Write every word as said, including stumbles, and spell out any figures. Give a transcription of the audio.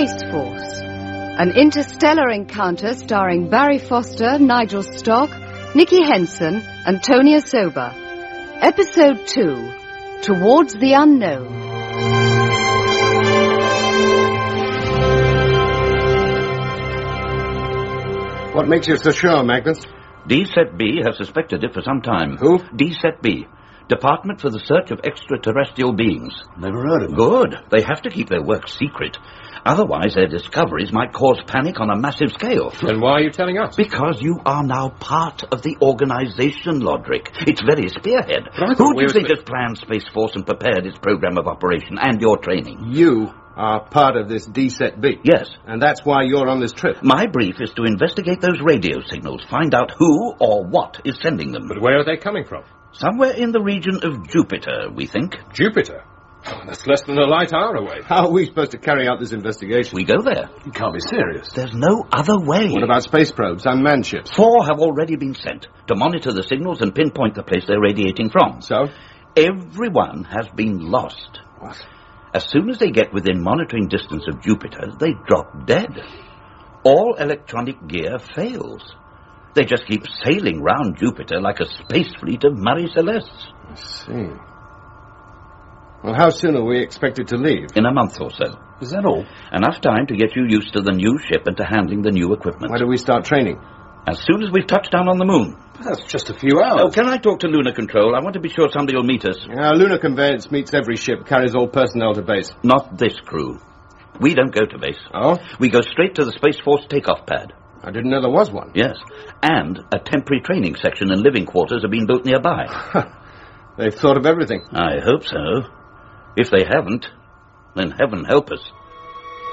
Space Force, an interstellar encounter starring Barry Foster, Nigel Stock, Nicky Henson and Tony Asoba. Episode two, Towards the Unknown. What makes you so sure, Magnus? D S E T B has suspected it for some time. Who? D S E T B. Department for the Search of Extraterrestrial Beings. Never heard of it. Good. They have to keep their work secret. Otherwise, their discoveries might cause panic on a massive scale. Then why are you telling us? Because you are now part of the organization, Lodrick. Its very spearhead. Who do you think has planned Space Force and prepared its program of operation and your training? You are part of this D S E T B. Yes. And that's why you're on this trip. My brief is to investigate those radio signals, find out who or what is sending them. But where are they coming from? Somewhere in the region of Jupiter, we think. Jupiter? Oh, that's less than a light hour away. How are we supposed to carry out this investigation? We go there. You can't be serious. There's no other way. What about space probes, unmanned ships? Four have already been sent to monitor the signals and pinpoint the place they're radiating from. So? Everyone has been lost. What? As soon as they get within monitoring distance of Jupiter, they drop dead. All electronic gear fails. They just keep sailing round Jupiter like a space fleet of Marie Celestes. I see. Well, how soon are we expected to leave? In a month or so. Is that all? Enough time to get you used to the new ship and to handling the new equipment. When do we start training? As soon as we've touched down on the moon. That's just a few hours. Oh, can I talk to Lunar Control? I want to be sure somebody will meet us. Our lunar conveyance meets every ship, carries all personnel to base. Not this crew. We don't go to base. Oh? We go straight to the Space Force takeoff pad. I didn't know there was one. Yes. And a temporary training section and living quarters have been built nearby. They've thought of everything. I hope so. If they haven't, then heaven help us.